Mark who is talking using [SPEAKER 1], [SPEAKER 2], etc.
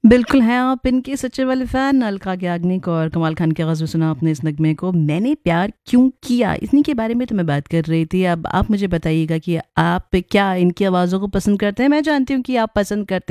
[SPEAKER 1] बिल्कुल हैं आप इनके सच्चे वाले फ़ैन अलका याग्निक और कमाल खान की आवाज़ में सुना आपने इस नगमे को मैंने प्यार क्यों किया इन्हीं के बारे में तो मैं बात कर रही थी। अब आप मुझे बताइएगा कि आप क्या इनकी आवाज़ों को पसंद करते हैं? मैं जानती हूँ कि आप पसंद करते